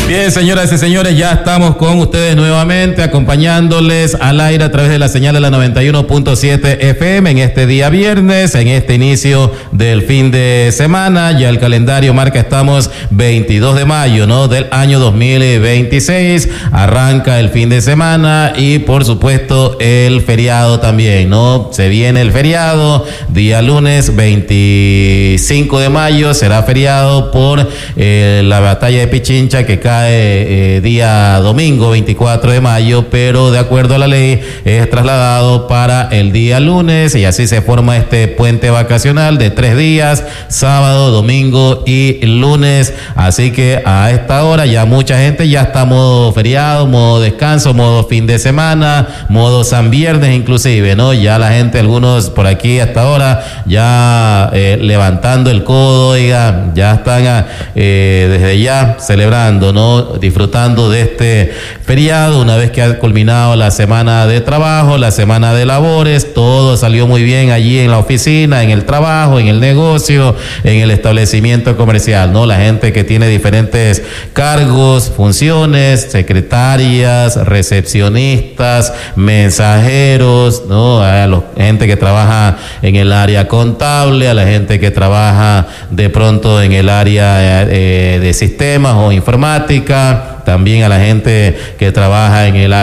Bien, señoras y señores, ya estamos con ustedes nuevamente, acompañándoles al aire a través de la señal de la 91.7 FM en este día viernes, en este inicio del fin de semana. Ya el calendario marca, estamos 22 de mayo, ¿no?, del año 2026. Arranca el fin de semana y, por supuesto, el feriado también, ¿no? Se viene el feriado, día lunes 25 de mayo, será feriado por la batalla de Pichincha, que cae día domingo 24 de mayo, pero de acuerdo a la ley es trasladado para el día lunes, y así se forma este puente vacacional de 3 días, sábado, domingo y lunes. Así que a esta hora ya mucha gente ya está modo feriado, modo descanso, modo fin de semana, modo San Viernes inclusive, ¿no? Ya la gente, algunos por aquí hasta ahora ya levantando el codo, oiga, ya están desde ya celebrando, ¿no?, disfrutando de este feriado, una vez que ha culminado la semana de trabajo, la semana de labores. Todo salió muy bien allí en la oficina, en el trabajo, en el negocio, en el establecimiento comercial, ¿no? La gente que tiene diferentes cargos, funciones, secretarias, recepcionistas, mensajeros, ¿no? A la gente que trabaja en el área contable, a la gente que trabaja de pronto en el área de sistemas o informática, también a la gente que trabaja en el